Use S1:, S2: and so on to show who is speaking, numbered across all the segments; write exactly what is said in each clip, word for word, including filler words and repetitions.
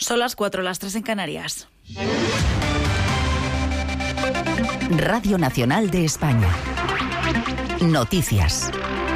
S1: Son las cuatro, las tres en Canarias.
S2: Radio Nacional de España. Noticias.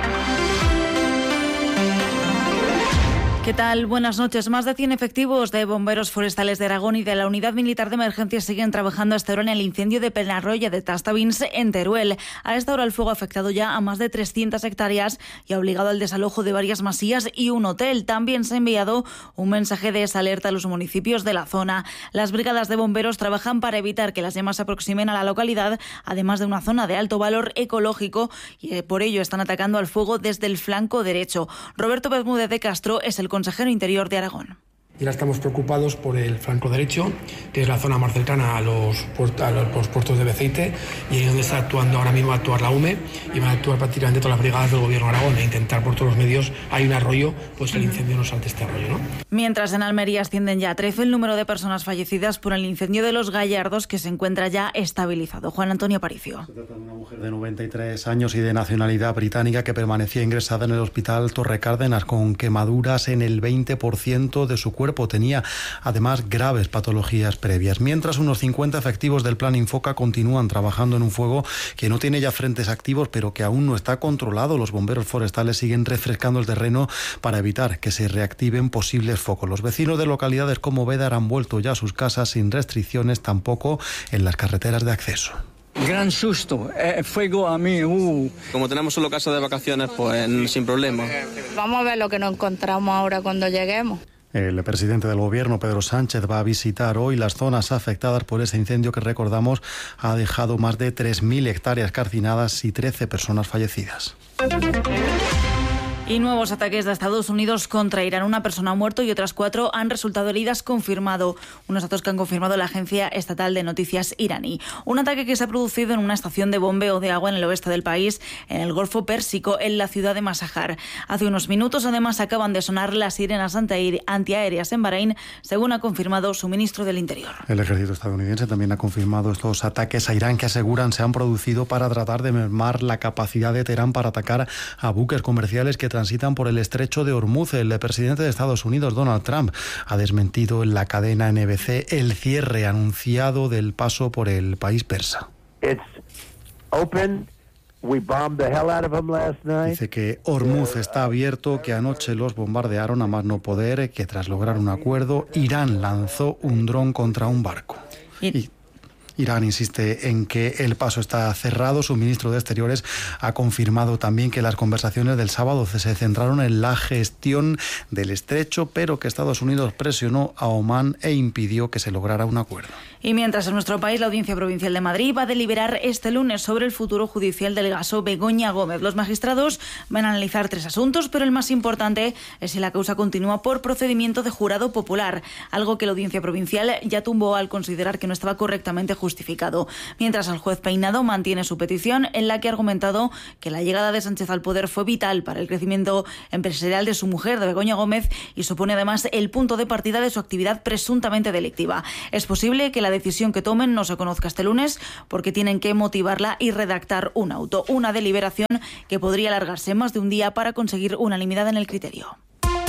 S1: ¿Qué tal? Buenas noches. Más de cien efectivos de bomberos forestales de Aragón y de la Unidad Militar de Emergencias siguen trabajando hasta ahora en el incendio de Penarroya de Tastavins en Teruel. A esta hora el fuego ha afectado ya a más de trescientas hectáreas y ha obligado al desalojo de varias masías y un hotel. También se ha enviado un mensaje de alerta a los municipios de la zona. Las brigadas de bomberos trabajan para evitar que las llamas se aproximen a la localidad, además de una zona de alto valor ecológico, y por ello están atacando al fuego desde el flanco derecho. Roberto Bermúdez de Castro es el consejero interior de Aragón.
S3: Y ahora estamos preocupados por el flanco derecho, que es la zona más cercana a los, puertos, a los puertos de Beceite, y ahí es donde está actuando ahora mismo, va a actuar la U M E, y van a actuar prácticamente todas las brigadas del Gobierno de Aragón, e intentar por todos los medios, hay un arroyo, pues el incendio no salte este arroyo, ¿no?
S1: Mientras en Almería ascienden ya a trece el número de personas fallecidas por el incendio de Los Gallardos, que se encuentra ya estabilizado. Juan Antonio Aparicio.
S4: Se trata de una mujer de noventa y tres años y de nacionalidad británica que permanecía ingresada en el hospital Torre Cárdenas con quemaduras en el veinte por ciento de su cuerpo. Tenía además graves patologías previas. Mientras unos cincuenta efectivos del Plan Infoca continúan trabajando en un fuego que no tiene ya frentes activos, pero que aún no está controlado. Los bomberos forestales siguen refrescando el terreno para evitar que se reactiven posibles focos. Los vecinos de localidades como Bédar han vuelto ya a sus casas sin restricciones, tampoco en las carreteras de acceso.
S5: Gran susto, eh, fuego a mí. Uh.
S6: Como tenemos solo casa de vacaciones, pues sin problema.
S7: Vamos a ver lo que nos encontramos ahora cuando lleguemos.
S4: El presidente del Gobierno, Pedro Sánchez, va a visitar hoy las zonas afectadas por ese incendio que, recordamos, ha dejado más de tres mil hectáreas calcinadas y trece personas fallecidas.
S1: Y nuevos ataques de Estados Unidos contra Irán. Una persona ha muerto y otras cuatro han resultado heridas, confirmado. Unos datos que han confirmado la agencia estatal de noticias iraní. Un ataque que se ha producido en una estación de bombeo de agua en el oeste del país, en el Golfo Pérsico, en la ciudad de Masajar. Hace unos minutos, además, acaban de sonar las sirenas antiaéreas en Bahrein, según ha confirmado su ministro del Interior.
S4: El ejército estadounidense también ha confirmado estos ataques a Irán que aseguran se han producido para tratar de mermar la capacidad de Teherán para atacar a buques comerciales que transitan por el estrecho de Hormuz. El presidente de Estados Unidos, Donald Trump, ha desmentido en la cadena N B C el cierre anunciado del paso por el país persa.
S8: It's open. We bombed the hell out of them last night.
S4: Dice que Hormuz está abierto, que anoche los bombardearon a más no poder, que tras lograr un acuerdo, Irán lanzó un dron contra un barco. Y... y Irán insiste en que el paso está cerrado. Su ministro de Exteriores ha confirmado también que las conversaciones del sábado se centraron en la gestión del estrecho, pero que Estados Unidos presionó a Omán e impidió que se lograra un acuerdo.
S1: Y mientras en nuestro país la Audiencia Provincial de Madrid va a deliberar este lunes sobre el futuro judicial del caso Begoña Gómez. Los magistrados van a analizar tres asuntos, pero el más importante es si la causa continúa por procedimiento de jurado popular, algo que la Audiencia Provincial ya tumbó al considerar que no estaba correctamente justificado. justificado. Mientras el juez Peinado mantiene su petición, en la que ha argumentado que la llegada de Sánchez al poder fue vital para el crecimiento empresarial de su mujer, de Begoña Gómez, y supone además el punto de partida de su actividad presuntamente delictiva. Es posible que la decisión que tomen no se conozca este lunes porque tienen que motivarla y redactar un auto, una deliberación que podría alargarse más de un día para conseguir unanimidad en el criterio.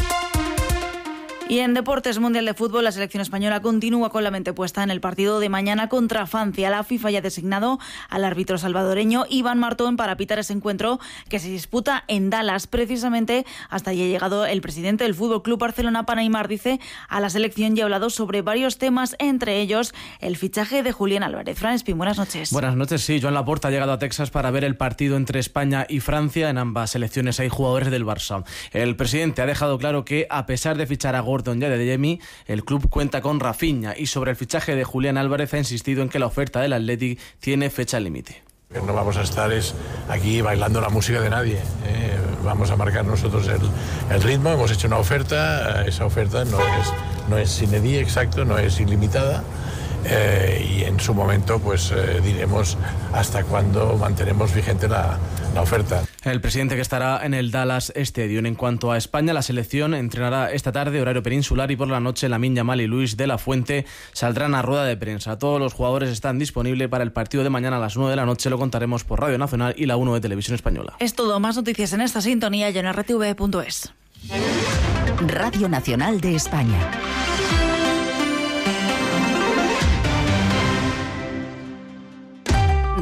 S1: Y en Deportes Mundial de Fútbol, la selección española continúa con la mente puesta en el partido de mañana contra Francia. La FIFA ya ha designado al árbitro salvadoreño Iván Martón para pitar ese encuentro que se disputa en Dallas. Precisamente hasta allí ha llegado el presidente del Fútbol Club Barcelona, Panaymar, dice a la selección y ha hablado sobre varios temas, entre ellos el fichaje de Julián Álvarez. Fran Espín, buenas noches.
S9: Buenas noches, sí. Joan Laporta ha llegado a Texas para ver el partido entre España y Francia. En ambas selecciones hay jugadores del Barça. El presidente ha dejado claro que, a pesar de fichar a Gordon ya de Demi, el club cuenta con Rafinha, y sobre el fichaje de Julián Álvarez ha insistido en que la oferta del Athletic tiene fecha límite.
S10: No vamos a estar es aquí bailando la música de nadie, ¿eh? Vamos a marcar nosotros el, el ritmo. Hemos hecho una oferta, esa oferta no es, no es sine die, exacto, no es ilimitada. Eh, y en su momento pues eh, diremos hasta cuándo mantenemos vigente la, la oferta.
S9: El presidente, que estará en el Dallas Stadium. En cuanto a España, la selección entrenará esta tarde, horario peninsular, y por la noche Lamine Yamal y Luis de la Fuente saldrán a rueda de prensa. Todos los jugadores están disponibles para el partido de mañana a las nueve de la noche. Lo contaremos por Radio Nacional y la uno de Televisión Española.
S1: Es todo. Más noticias en esta sintonía y en r t v punto es.
S2: Radio Nacional de España.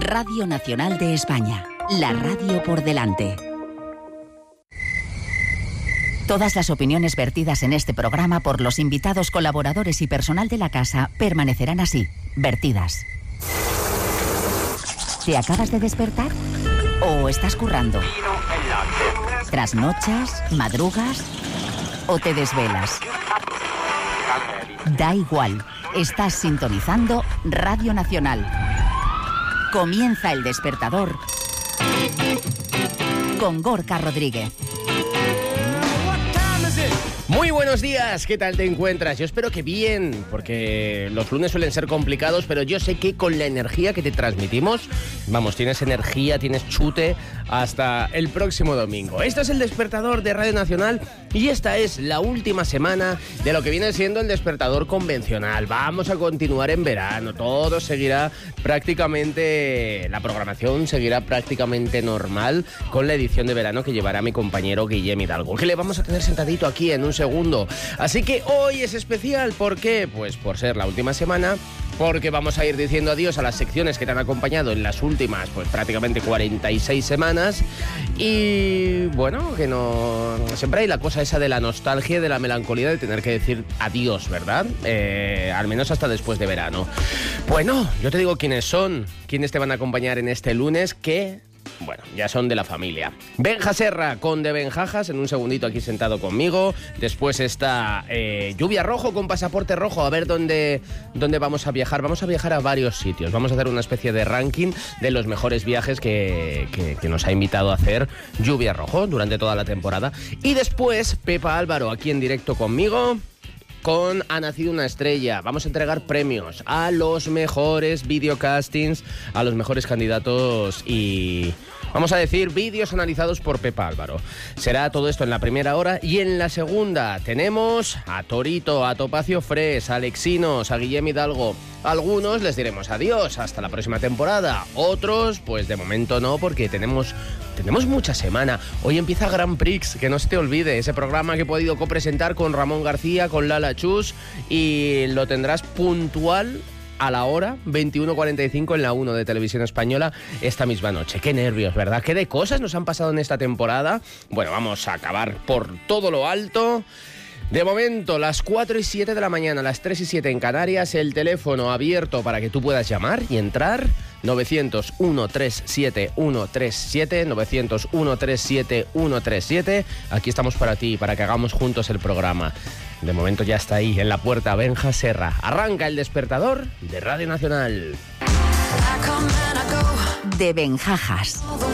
S2: Radio Nacional de España. La radio por delante. Todas las opiniones vertidas en este programa por los invitados, colaboradores y personal de la casa permanecerán así, vertidas. ¿Te acabas de despertar? ¿O estás currando? ¿Trasnochas? ¿Madrugas? ¿O te desvelas? Da igual, estás sintonizando Radio Nacional. Comienza El Despertador con Gorka Rodríguez.
S11: Muy buenos días, ¿qué tal te encuentras? Yo espero que bien, porque los lunes suelen ser complicados, pero yo sé que con la energía que te transmitimos, vamos, tienes energía, tienes chute hasta el próximo domingo. Esto es El Despertador de Radio Nacional y esta es la última semana de lo que viene siendo el despertador convencional. Vamos a continuar en verano, todo seguirá prácticamente, la programación seguirá prácticamente normal con la edición de verano que llevará mi compañero Guillem Hidalgo, que le vamos a tener sentadito aquí en un segundo. Así que hoy es especial, ¿por qué? Pues por ser la última semana, porque vamos a ir diciendo adiós a las secciones que te han acompañado en las últimas, pues prácticamente cuarenta y seis semanas. Y bueno, que no... siempre hay la cosa esa de la nostalgia y de la melancolía de tener que decir adiós, ¿verdad? Eh, al menos hasta después de verano. Bueno, yo te digo quiénes son, quiénes te van a acompañar en este lunes, que... bueno, ya son de la familia. Benja Serra con De Benjajas, en un segundito aquí sentado conmigo. Después está eh, Lluvia Rojo con Pasaporte Rojo. A ver dónde, dónde vamos a viajar. Vamos a viajar a varios sitios. Vamos a hacer una especie de ranking de los mejores viajes que, que, que nos ha invitado a hacer Lluvia Rojo durante toda la temporada. Y después Pepa Álvaro aquí en directo conmigo, con Ha Nacido Una Estrella. Vamos a entregar premios a los mejores videocastings, a los mejores candidatos y... vamos a decir, vídeos analizados por Pepa Álvaro. Será todo esto en la primera hora y en la segunda tenemos a Torito, a Topacio Fres, a Alexinos, a Guillem Hidalgo. A algunos les diremos adiós hasta la próxima temporada. Otros, pues de momento no, porque tenemos, tenemos mucha semana. Hoy empieza Grand Prix, que no se te olvide, ese programa que he podido copresentar con Ramón García, con Lala Chus, y lo tendrás puntual a la hora veintiuno cuarenta y cinco en la uno de Televisión Española esta misma noche. Qué nervios, ¿verdad? Qué de cosas nos han pasado en esta temporada. Bueno, vamos a acabar por todo lo alto. De momento, las cuatro y siete de la mañana, las tres y siete en Canarias, el teléfono abierto para que tú puedas llamar y entrar. novecientos, ciento treinta y siete, ciento treinta y siete, novecientos, ciento treinta y siete, ciento treinta y siete. Aquí estamos para ti, para que hagamos juntos el programa. De momento ya está ahí, en la puerta, Benja Serra. Arranca El Despertador de Radio Nacional.
S2: De Benjajas.